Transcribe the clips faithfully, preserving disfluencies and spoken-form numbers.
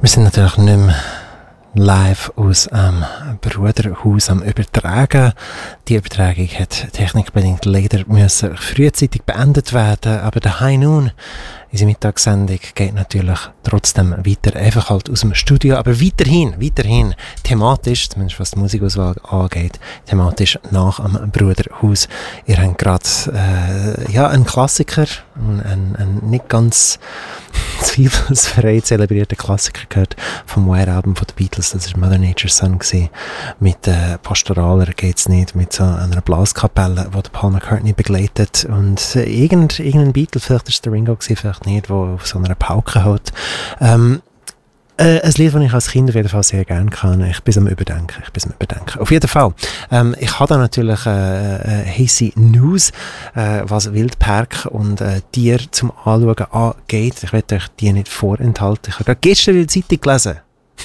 Wir sind natürlich nicht mehr live aus dem Bruderhaus am Übertragen. Die Übertragung hat technikbedingt leider müssen frühzeitig beendet werden, aber der High Noon, unsere Mittagssendung, geht natürlich trotzdem weiter, einfach halt aus dem Studio, aber weiterhin, weiterhin thematisch, zumindest was die Musikauswahl angeht, thematisch nach am Bruderhaus. Ihr habt gerade äh, ja, einen Klassiker, einen, einen nicht ganz zweifelsfrei zelebrierten Klassiker gehört vom White Album von den Beatles, das war Mother Nature's Son gewesen. Mit äh, Pastoraler geht's nicht, mit so einer Blaskapelle, die Paul McCartney begleitet und äh, irgend, irgendein Beatle, vielleicht ist es der Ringo gewesen, vielleicht nicht, der auf so einer Pauke hat. Ähm, Äh, ein Lied, das ich als Kind auf jeden Fall sehr gerne kann. Ich bin am Überdenken. Ich bin am Überdenken. Auf jeden Fall. Ähm, ich habe da natürlich äh, äh, heiße News, äh, was Wildpark und äh, Tiere zum Anschauen angeht. Ich werde euch die nicht vorenthalten. Ich habe gerade gestern in der Zeitung gelesen.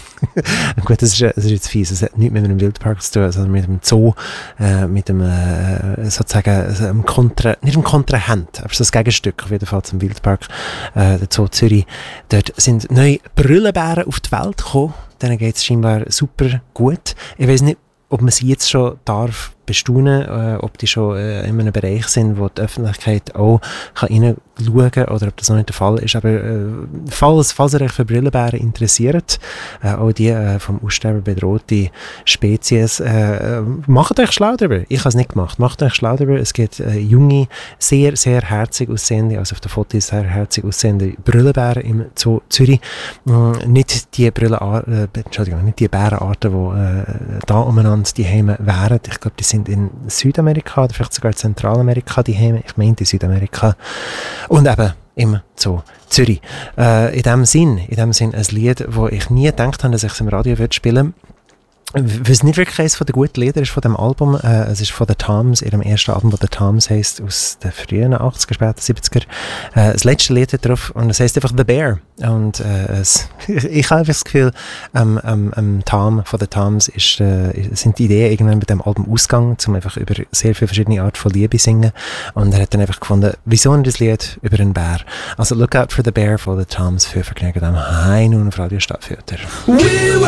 Gut, das ist, das ist jetzt fies. Es hat nichts mit einem Wildpark zu tun, sondern mit einem Zoo, äh, mit einem, äh, sozusagen, einem Kontra, nicht einem Kontrahent, aber so ein Gegenstück auf jeden Fall zum Wildpark, äh, der Zoo Zürich. Dort sind neue Brüllenbären auf die Welt gekommen. Denen geht es scheinbar super gut. Ich weiss nicht, ob man sie jetzt schon darf bestaunen, äh, ob die schon äh, in einem Bereich sind, wo die Öffentlichkeit auch kann reinschauen kann oder ob das noch nicht der Fall ist. Aber äh, falls, falls ihr euch für Brüllenbären interessiert, äh, auch die äh, vom Aussterben bedrohte Spezies, äh, macht euch schlau darüber. Ich habe es nicht gemacht. Macht euch schlau darüber. Es gibt äh, junge, sehr, sehr herzig aussehende, also auf der Fotos sehr herzig aussehende Brüllenbären im Zoo Zürich. Äh, nicht die Brüllenarten, äh, Entschuldigung, nicht die Bärenarten, die äh, da umeinander die Heime wären. Ich glaube, die sind in Südamerika oder vielleicht sogar Zentralamerika die Heime. Ich meinte Südamerika. Und eben im Zoo Zürich. Äh, in dem Sinn, in dem Sinn ein Lied, wo ich nie gedacht habe, dass ich es im Radio würde spielen. Weil es nicht wirklich eines von den guten Liedern ist von dem Album. Äh, es ist von The Toms, ihrem ersten Album, das The Toms heisst, aus den frühen achtziger, späten siebziger. Äh, das letzte Lied hat drauf und es heisst einfach The Bear. Und äh, es, ich, ich habe einfach das Gefühl, ähm, ähm, ähm, Tom von The Toms ist, äh, sind die Ideen irgendwann mit dem Album ausgegangen, um einfach über sehr viele verschiedene Arten von Liebe zu singen. Und er hat dann einfach gefunden, wieso nicht das Lied über einen Bär? Also Look Out for the Bear von The Toms für Vergnügen am High Noon auf Radio Stadtfilter. We